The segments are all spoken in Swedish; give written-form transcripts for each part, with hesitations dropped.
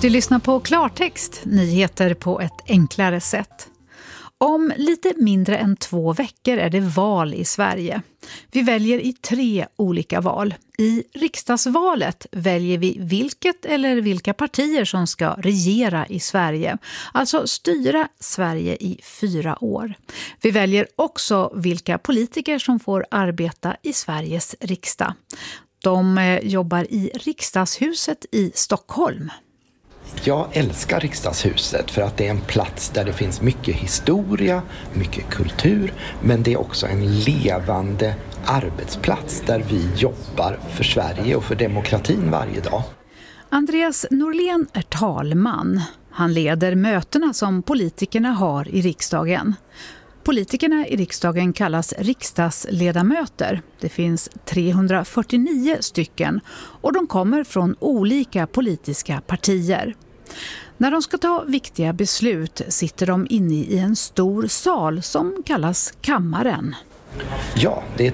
Du lyssnar på Klartext, nyheter på ett enklare sätt. Om lite mindre än 2 veckor är det val i Sverige. Vi väljer i 3 olika val. I riksdagsvalet väljer vi vilket eller vilka partier som ska regera i Sverige. Alltså styra Sverige i 4 år. Vi väljer också vilka politiker som får arbeta i Sveriges riksdag. De jobbar i Riksdagshuset i Stockholm. Jag älskar Riksdagshuset för att det är en plats där det finns mycket historia, mycket kultur, men det är också en levande arbetsplats där vi jobbar för Sverige och för demokratin varje dag. Andreas Norlén är talman. Han leder mötena som politikerna har i riksdagen. Politikerna i riksdagen kallas riksdagsledamöter. Det finns 349 stycken och de kommer från olika politiska partier. När de ska ta viktiga beslut sitter de inne i en stor sal som kallas kammaren. Ja, det är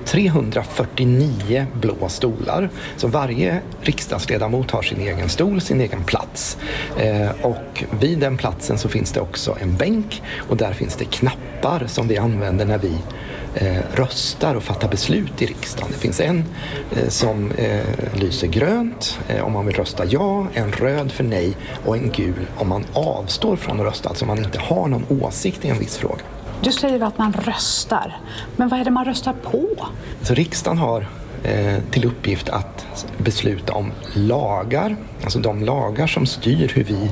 349 blå stolar. Så varje riksdagsledamot har sin egen stol, sin egen plats. Och vid den platsen så finns det också en bänk och där finns det knappar som vi använder när vi röstar och fattar beslut i riksdagen. Det finns en som lyser grönt om man vill rösta ja, en röd för nej och en gul om man avstår från att rösta, alltså om man inte har någon åsikt i en viss fråga. Du säger att man röstar, men vad är det man röstar på? Så riksdagen har till uppgift att besluta om lagar, alltså de lagar som styr hur vi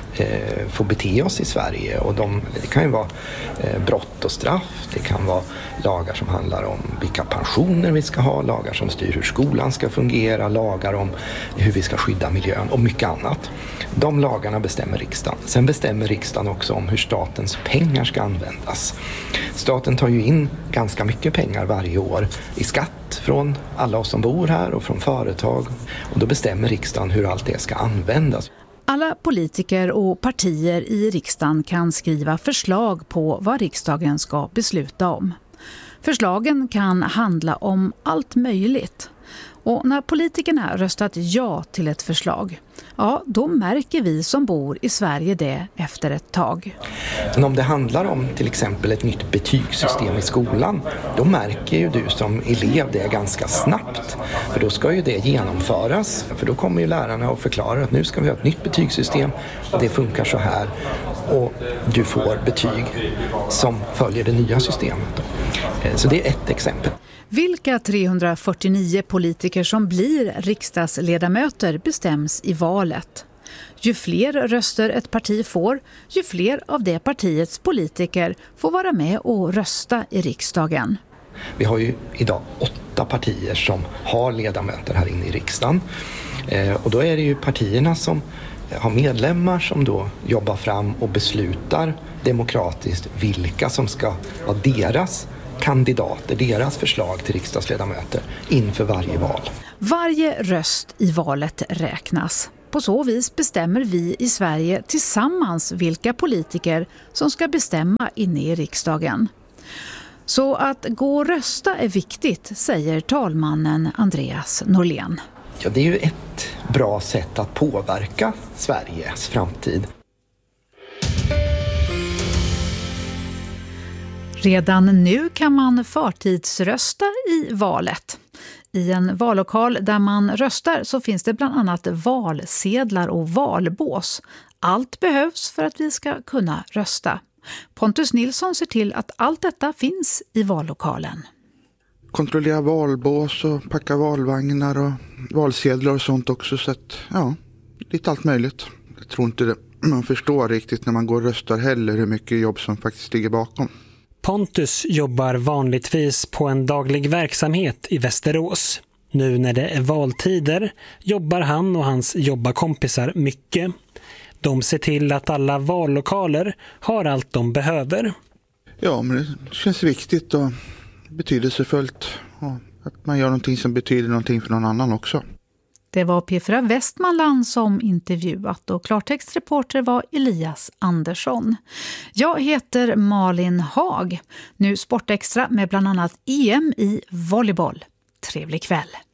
får bete oss i Sverige. Och det kan ju vara brott och straff, det kan vara lagar som handlar om vilka pensioner vi ska ha, lagar som styr hur skolan ska fungera, lagar om hur vi ska skydda miljön och mycket annat. De lagarna bestämmer riksdagen. Sen bestämmer riksdagen också om hur statens pengar ska användas. Staten tar ju in ganska mycket pengar varje år i skatt från alla oss som bor här och från företag. Och då bestämmer riksdagen hur allt det ska användas. Alla politiker och partier i riksdagen kan skriva förslag på vad riksdagen ska besluta om. Förslagen kan handla om allt möjligt. Och när politikerna röstat ja till ett förslag, ja, då märker vi som bor i Sverige det efter ett tag. Men om det handlar om till exempel ett nytt betygssystem i skolan, då märker ju du som elev det ganska snabbt. För då ska ju det genomföras, för då kommer ju lärarna att förklara att nu ska vi ha ett nytt betygssystem, det funkar så här och du får betyg som följer det nya systemet. Så det är ett exempel. Vilka 349 politiker som blir riksdagsledamöter bestäms i valet. Ju fler röster ett parti får, ju fler av det partiets politiker får vara med och rösta i riksdagen. Vi har ju idag 8 partier som har ledamöter här inne i riksdagen. Och då är det ju partierna som har medlemmar som då jobbar fram och beslutar demokratiskt vilka som ska vara deras kandidater, deras förslag till riksdagsledamöter inför varje val. Varje röst i valet räknas. På så vis bestämmer vi i Sverige tillsammans vilka politiker som ska bestämma inne i riksdagen. Så att gå och rösta är viktigt, säger talmannen Andreas Norlén. Ja, det är ju ett bra sätt att påverka Sveriges framtid. Redan nu kan man förtidsrösta i valet. I en vallokal där man röstar så finns det bland annat valsedlar och valbås. Allt behövs för att vi ska kunna rösta. Pontus Nilsson ser till att allt detta finns i vallokalen. Kontrollera valbås och packa valvagnar och valsedlar och sånt också. Så att, ja, lite allt möjligt. Jag tror inte man förstår riktigt när man går och röstar heller hur mycket jobb som faktiskt ligger bakom. Pontus jobbar vanligtvis på en daglig verksamhet i Västerås. Nu när det är valtider jobbar han och hans jobbarkompisar mycket. De ser till att alla vallokaler har allt de behöver. Ja, men det känns viktigt och betydelsefullt. Och att man gör någonting som betyder någonting för någon annan också. Det var P4 Västmanland som intervjuat och klartextreporter var Elias Andersson. Jag heter Malin Hag. Nu Sportextra med bland annat EM i volleyboll. Trevlig kväll!